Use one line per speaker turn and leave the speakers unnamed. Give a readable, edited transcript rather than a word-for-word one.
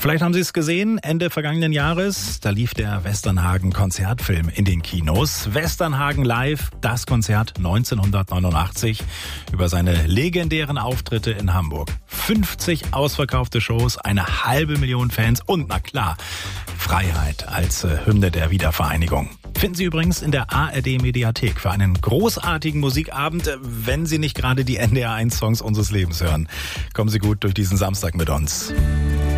Vielleicht haben Sie es gesehen, Ende vergangenen Jahres, da lief der Westernhagen-Konzertfilm in den Kinos. Westernhagen live, das Konzert 1989 über seine legendären Auftritte in Hamburg. 50 ausverkaufte Shows, 1,5 Million Fans und, na klar, Freiheit als Hymne der Wiedervereinigung. Finden Sie übrigens in der ARD-Mediathek für einen großartigen Musikabend, wenn Sie nicht gerade die NDR1-Songs unseres Lebens hören. Kommen Sie gut durch diesen Samstag mit uns.